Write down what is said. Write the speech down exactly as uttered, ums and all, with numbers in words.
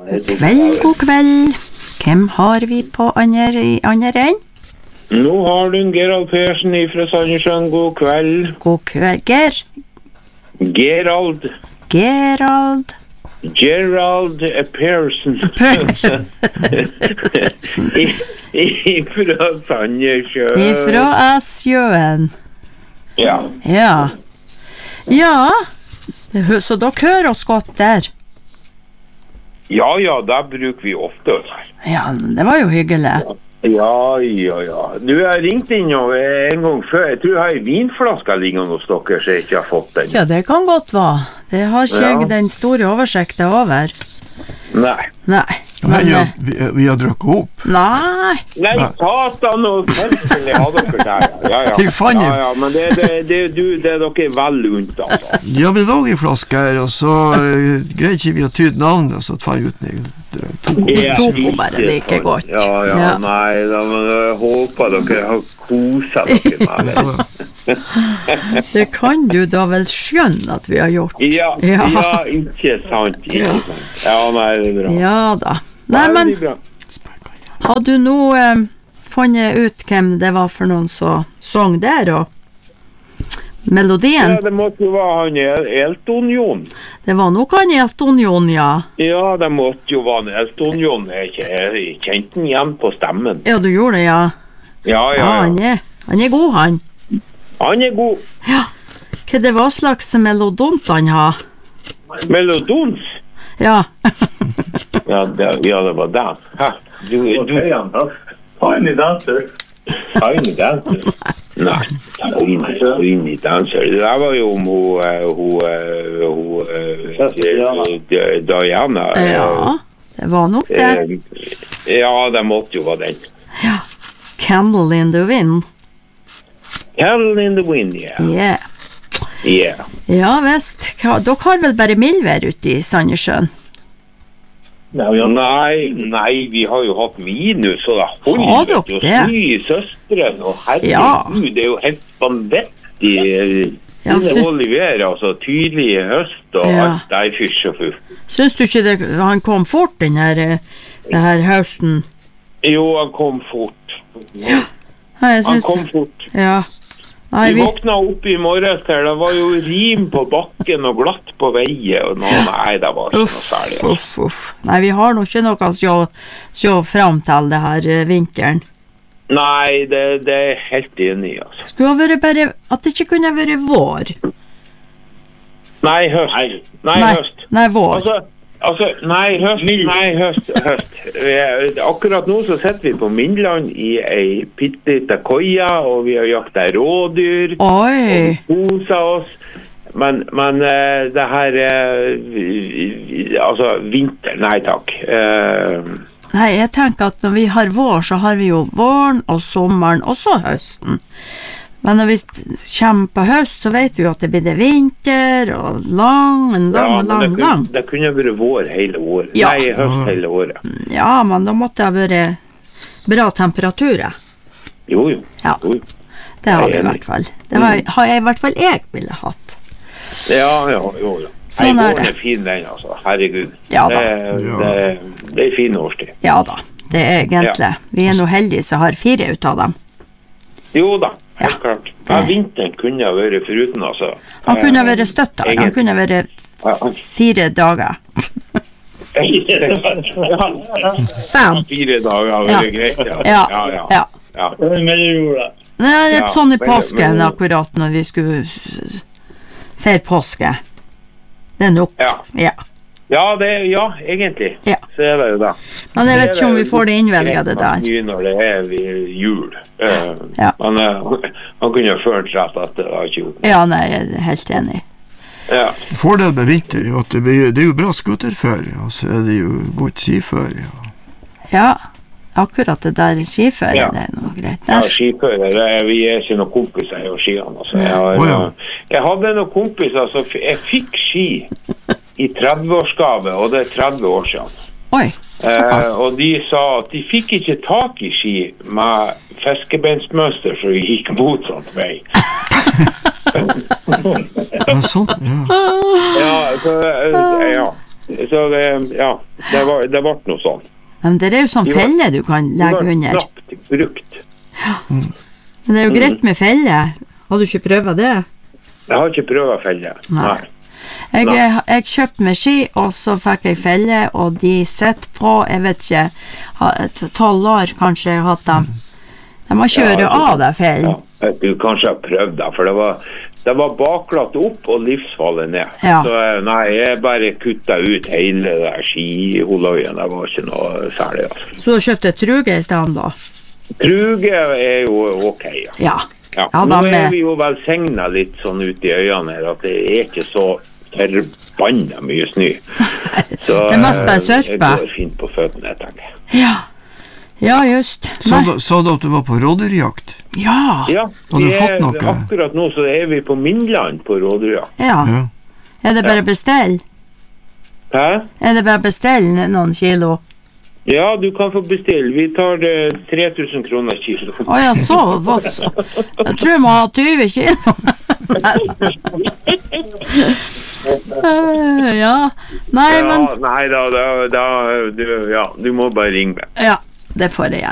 God kveld, god kveld. Hvem har vi på andre, i andre enn? Nå har du en Gerald Persen fra Sandnessjøen. God kveld. God kveld, Ger. Gerald. Gerald. Gerald Persen. Persen. Fra Sandnessjøen. Fra Asjøen. Ja. Ja. Ja. Så dere hører oss godt der? Ja, ja, da bruker vi ofte oss her. Ja, det var jo hyggelig. Ja, ja, ja. Du har ringt inn en gang før. Jeg tror jeg har en vinflaske liggende hos dere, så jeg ikke har fått den. Ja, det kan godt være. Det har ikke jeg Ja. den store oversikten over. Nei. Nei. Nei, Men, ja, eh, vi, vi har drukket opp. nei. Nei, satan og selvfølgelig har dere der. Ja, ja. Til fange. Ja, ja, men det, det, det, du, det er dere vel unt, altså. Ja, vi lager en flaske her, og så uh, greier ikke vi å tyde navnet, så tar vi ut den. Ja, tok hun bare ikke like sant. godt. Ja, ja, Ja. nei, da, men jeg håper dere har koset dere med det. Det kan du da vel skjønne at vi har gjort. Ja, Ja. ja, ikke sant, ikke Ja. sant. Ja, nei, det er bra. Ja da. Nei, men Veldig bra. har du nå eh, funnet ut hvem det var for noen som sang der, og melodien? Ja, det måtte jo være han El- Elton Jon. Det var nok han Elton Jon, ja. Ja, det måtte jo være han Elton Jon. Jeg kje- jeg kjente han igjen på stemmen. Ja, du gjorde det, ja. Ja, Ja, ja, han ja. er, han er god, han. Han er god. Ja. Hva det var slags melodont han har? Melodons. Ja. Ja, det, ja, det var den. Hæ? Du, du, Tiny dancer. Tiny Dancer? Nei, Tiny, tiny Dancer. Det der var jo om hun, eh, hun, eh, hun, eh, D- Diana. eh, Ja, det var nok det. eh, Ja, det måtte jo være den. Ja. Candle in the Wind. Hell in the Wind, ja. Yeah. Yeah. Ja, visst. Hva- Dere har vel bare mildvær ute i Sandnessjøen? Nei, nei, vi har jo hatt minus, så det Har holder dere til å det? sny søsteren, og Ja. herregud, det er jo helt vanvittig. Ja, Det sy- er Oliver, altså, tydelig i høst, og Ja. alt der fyrst og fuff. Syns du ikke det, han kom fort, den her, eh, det her høsten? Jo, han kom fort. Ja, jeg Han syns kom fort. Ja. Nei, Vi vi våkna opp i morges her, det var jo rim på bakken og glatt på veien, og nå, nei, det var ikke noe Uff, særlig. Altså. uff, uff. Nei, vi har nok ikke noe å se, se fram til det her eh, vinteren. Nei, det, det er jeg helt enig i, altså. Skulle ha vært bare at det ikke kunne vært vår. Nei, høst. Nei, Nei, høst. nei vår. Altså, altså, nei, høst, nei, høst, høst. Vi- Akkurat nå så sitter vi på Mindland i ei pittelita koja, og vi har jakta rådyr, Oi. kosa oss. Men, men eh, det her, eh, vi- vi- altså, vinter, nei takk. Eh, Nei, jeg tenker at når vi har vår, så har vi jo våren og sommeren, og så høsten. Men når vi st- kommer på høst, så vet vi jo at det blir det vinter, og lang, en lang, ja, men lang, det, kunne, lang. det kunne vært vår hele året. Ja. Nei, høst hele året. Ja, men da måtte det ha vært bra temperaturer. Jo, jo. Ja. jo. Det hadde Jeg er i enig. hvert fall. Det har, har jeg i hvert fall jeg ville hatt. Ja, ja, jo, jo. Sånn Nei, er våren det. er fin den, altså. Herregud. Ja da. Det, det, det er fin årstid. Ja da, det er egentlig. Vi er nå heldige som har fire ut av dem. Jo da, helt Ja. klart. Ja, vinteren kunne ha vært foruten, altså. Han kunne ha vært støtt der. Han Egentlig. kunne ha vært Ja, fire dager. Fem. Fire dager har Ja. vært greit, ja. Ja, ja, ja. ja. ja. Nei, det er Ja, sånn i men- påsken men- akkurat når vi skulle feire påske. Det er nok. Ja. Ja. Ja, det, ja, egentlig. Ja. Så er det jo det. Men jeg vet ikke om vi får det innvelget, det der. Mye når det er ved jul. Eh, Ja. Men eh, han kunne ha følt rett at det var ikke gjort. Ja, nei, jeg er helt enig. Ja. Fordelen med vinter er jo at det, blir, det er jo bra skuterføre, og så er det jo godt skiføre. Ja. Ja, akkurat det der skiføre, Ja. det er noe greit. Ja, Der. skiføre. det er- Vi er ikke noen kompiser i skiene. Altså. Jeg, har, Å, ja. jeg hadde noen kompiser som f- jeg fikk ski i tretti-årsgave, og det er tretti år siden. Oi, Eh, såpass. og de sa at de fikk ikke tak i ski med fiskebeinsmønster, så de gikk motsatt vei. Ja, sånn, ja. Ja, så, eh, ja. Så det, ja, det var, det var noe sånn. Men det er jo sånn De var- felle du kan Det legge var under. knapt brukt. Men det er jo greit med felle. Har du ikke prøvet det? Jeg har ikke prøvd å felle. Nei. Jeg, Nei. jeg kjøpte med ski, og så fikk jeg felle, og de sitter på, jeg vet ikke, ha- tolv år kanskje jeg har hatt dem. De må kjøre Ja, av deg fellen. Ja, du kanskje har prøvd det, for det var, det var baklatt opp og livsfallet ned. Ja. Så nei, jeg bare kuttet ut hele det der skiholøyen, det var ikke noe særlig. Altså. Så du kjøpte truge i stedet da? Truge er jo ok, ja. Ja. Ja, Ja, nå da med- er vi jo velsignet litt sånn ut i øynene her, at det er ikke så forbannet mye snø. Så Det er mest bare eh, sørpe. det går fint på føttene, jeg tenker. Ja. Ja, just. Så, Nei. da, så du at du var på rådyrjakt? Ja. Ja, Har du vi fått er, noe? akkurat nå så er vi på Mindland på rådyrjakt. Ja. Ja. Er det bare bestell? Hæ? Er det bare bestell noen kilo? Ja, du kan få bestille. Vi tar eh, tre tusen kroner kilo. Å ja, så, hva så? Jeg tror jeg må ha tyve kilo. Eh, ja. Nei, men Ja, nei da, da, da du, ja, du må bare ringe meg. ja, det får jeg gjøre.